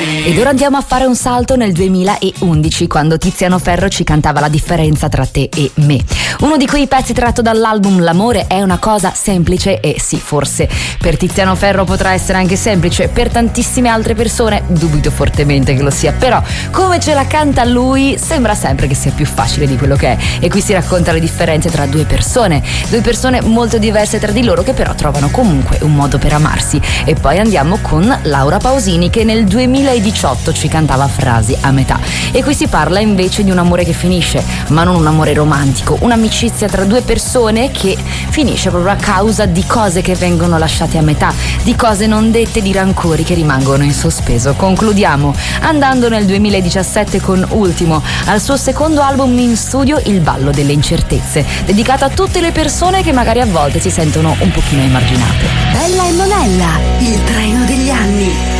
Ed ora andiamo a fare un salto nel 2011, quando Tiziano Ferro ci cantava La differenza tra te e me. Uno di quei pezzi tratto dall'album L'amore è una cosa semplice, e sì, forse per Tiziano Ferro potrà essere anche semplice, per tantissime altre persone dubito fortemente che lo sia, però come ce la canta lui sembra sempre che sia più facile di quello che è. E qui si racconta le differenze tra due persone molto diverse tra di loro, che però trovano comunque un modo per amarsi. E poi andiamo con Laura Pausini, che nel 2018 ci cantava Frasi a metà, e qui si parla invece di un amore che finisce, ma non un amore romantico, un'amicizia tra due persone che finisce proprio a causa di cose che vengono lasciate a metà, di cose non dette, di rancori che rimangono in sospeso. Concludiamo andando nel 2017 con Ultimo, al suo secondo album in studio, Il ballo delle incertezze, dedicato a tutte le persone che magari a volte si sentono un pochino emarginate. Bella e Monella, il treno degli anni.